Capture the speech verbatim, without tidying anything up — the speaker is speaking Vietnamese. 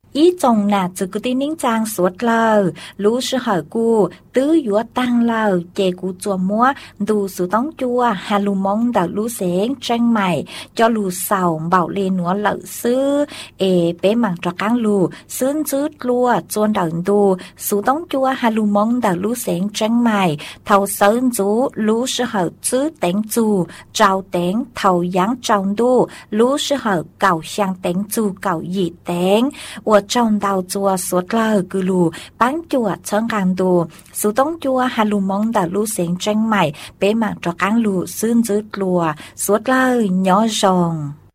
ý chồng nà chỉ cứ tin nín trang suốt lờ lũ sư hỏi cu tứ dúa tăng lờ chè cu chùa múa đủ sự tống chua hà lù mong đào lũ sáng tranh mày cho lù sầu bảo lên núa lợ sư ê bé mảng cho căng lù sướng chứt lùa chuôn đào đủ sự tống chua hà lù mong đào lũ sáng tranh mày thầu sớn chú lũ sư hỏi chứt đánh chù trao đánh thầu giáng trong đu lũ sư hỏi cầu sang đánh chù cầu dị đánh我trong đào chùa suốt lờ cứ lù bán chùa chân càng đồ số tống chùa hà lù mong đào lù sáng tranh mày bé mạng cho cán lù xương dứt lùa suốt lờ nhỏ rồng